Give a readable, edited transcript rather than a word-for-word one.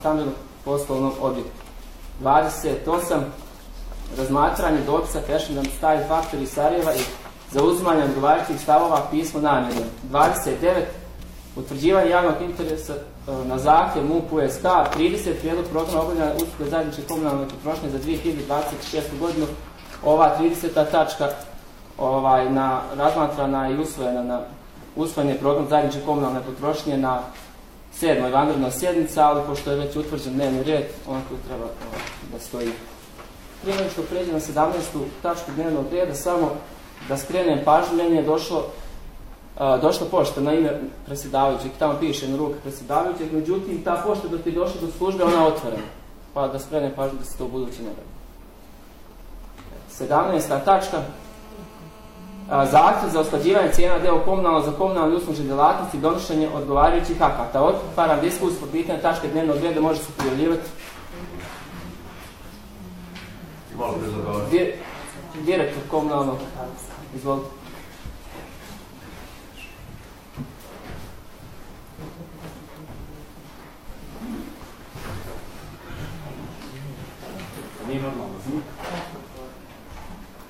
stambenog poslovnog objekta. 28. Razmatranje dopisa Pešman Style Factory iz Sarajeva i zauzimanje odgovarajućih stavova pismo namjere. 29. Utvrđivanje javnog interesa na zahtjev MUP USK. 30. Prijedlog programa obavljanja usluge zajedničke komunalne potrošnje za 2026. godinu. Ova 30. tačka razmatrana i usvojena na usvojen je program zajedničke komunalne potrošnje na 7. vanrednoj sjednici, ali pošto je već utvrđen dnevni red, on tu treba da stoji. Prije nego što pređe na 17. tačku dnevnog reda, samo da skrenem pažnju, meni je došla pošta na ime predsjedavajućeg, tamo piše na ruke predsjedavajućeg, međutim ta pošta dok je došla do službe, ona je otvorena, pa da skrenem pažnju da se to u budući ne radi. 17. tačka. Zahtjev za usklađivanje cijena deo komunalno za komunalne uslužne djelatnosti i donošenje odgovarajućih akata. Otvaram diskusiju po pitanju tačke dnevnog reda, može se prijavljivati. Direktor komunalnog, izvolite. Nije normalno zvuk.